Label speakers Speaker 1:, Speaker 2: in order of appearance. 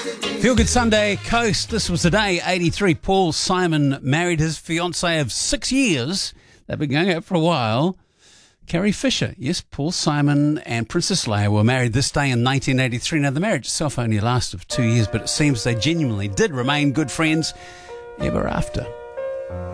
Speaker 1: Feel Good Sunday Coast. This was the day 83. Paul Simon married his fiancée of 6 years. They've been going out for a while. Carrie Fisher. Yes, Paul Simon and Princess Leia were married this day in 1983. Now, the marriage itself only lasted for 2 years, but it seems they genuinely did remain good friends ever after.